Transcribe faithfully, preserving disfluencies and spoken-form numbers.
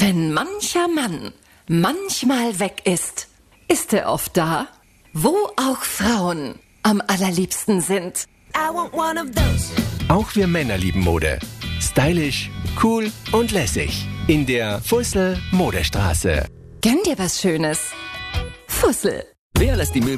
Wenn mancher Mann manchmal weg ist, ist er oft da, wo auch Frauen am allerliebsten sind. I want one of those. Auch wir Männer lieben Mode. Stylisch, cool und lässig. In der Fussel Modestraße. Gönn dir was Schönes. Fussel. Wer lässt die Möbel